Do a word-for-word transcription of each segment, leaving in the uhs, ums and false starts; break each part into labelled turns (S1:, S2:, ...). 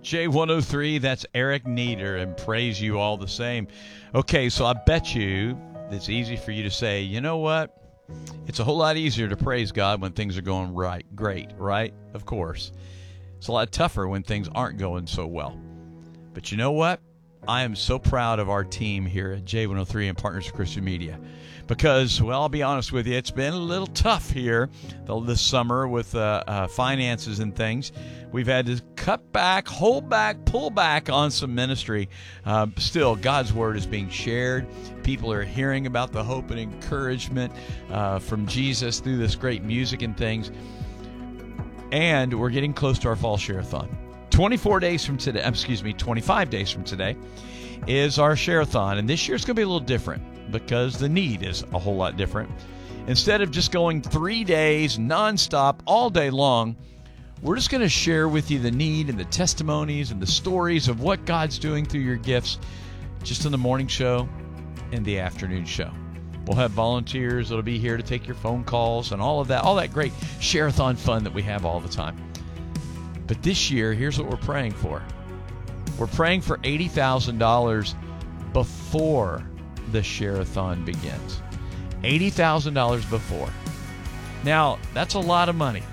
S1: J one oh three, that's Eric Nieder, and praise you all the same. Okay, so I bet you it's easy for you to say, you know what? It's a whole lot easier to praise God when things are going right, great, right? Of course. It's a lot tougher when things aren't going so well. But you know what? I am so proud of our team here at J one oh three and Partners of Christian Media because, well, I'll be honest with you, it's been a little tough here this summer with uh, uh, finances and things. We've had to cut back, hold back, pull back on some ministry. Uh, still, God's Word is being shared. People are hearing about the hope and encouragement uh, from Jesus through this great music and things. And we're getting close to our fall share-a-thon. twenty-four days from today, excuse me, twenty-five days from today is our share-a-thon. And this year's going to be a little different because the need is a whole lot different. Instead of just going three days nonstop all day long, we're just going to share with you the need and the testimonies and the stories of what God's doing through your gifts just in the morning show and the afternoon show. We'll have volunteers that'll be here to take your phone calls and all of that, all that great share-a-thon fun that we have all the time. But this year, here's what we're praying for. We're praying for eighty thousand dollars before the share-a-thon begins. eighty thousand dollars before. Now, that's a lot of money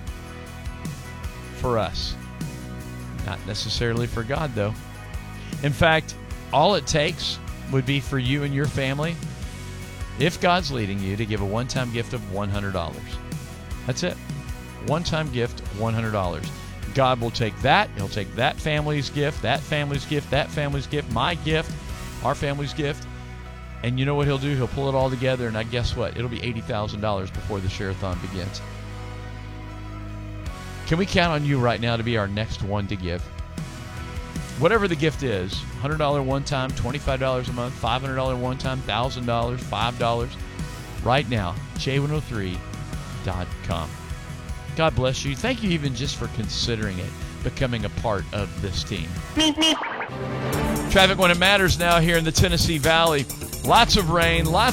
S1: for us. Not necessarily for God, though. In fact, all it takes would be for you and your family, if God's leading you, to give a one-time gift of one hundred dollars. That's it. One-time gift, one hundred dollars. God will take that. He'll take that family's gift, that family's gift, that family's gift, my gift, our family's gift. And you know what he'll do? He'll pull it all together, and I guess what? It'll be eighty thousand dollars before the share-a-thon begins. Can we count on you right now to be our next one to give? Whatever the gift is, one hundred dollars one time, twenty-five dollars a month, five hundred dollars one time, one thousand dollars, five dollars. Right now, J one oh three dot com. God bless you. Thank you even just for considering it, becoming a part of this team. Traffic when it matters now here in the Tennessee Valley. Lots of rain, lots